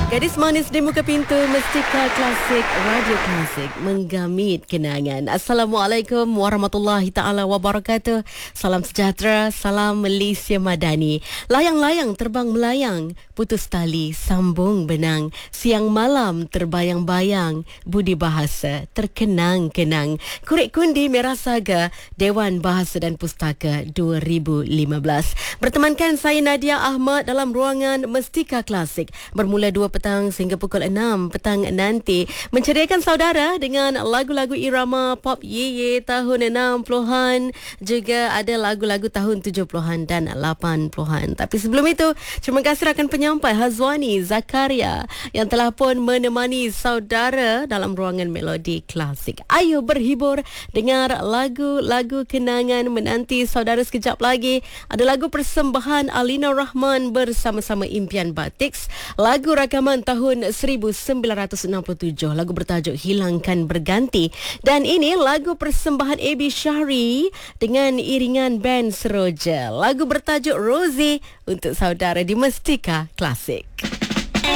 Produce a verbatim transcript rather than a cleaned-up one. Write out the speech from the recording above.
Gadis manis di muka pintu Mestika Klasik Radio Klasik menggamit kenangan. Assalamualaikum warahmatullahi taala wabarakatuh. Salam sejahtera, salam Malaysia Madani. Layang-layang terbang melayang, putus tali sambung benang. Siang malam terbayang-bayang, budi bahasa terkenang-kenang. Kurik kundi Merah Saga Dewan Bahasa dan Pustaka dua ribu lima belas. Bertemankan saya Nadia Ahmad dalam ruangan Mestika Klasik bermula dua petang sehingga pukul enam petang nanti, menceriakan saudara dengan lagu-lagu irama pop ye-ye tahun enam puluhan, juga ada lagu-lagu tahun tujuh puluhan dan lapan puluhan. Tapi sebelum itu, terima kasih rakan penyampai Hazwani Zakaria yang telah pun menemani saudara dalam ruangan Melodi Klasik. Ayo berhibur dengar lagu-lagu kenangan menanti saudara sekejap lagi. Ada lagu persembahan Alina Rahman bersama-sama Impian Batik, lagu rakaman tahun seribu sembilan ratus enam puluh tujuh, lagu bertajuk Hilangkan Berganti, dan ini lagu persembahan A B Syahri dengan iringan band Seroja, lagu bertajuk Rosie untuk saudara di Mestika Klasik.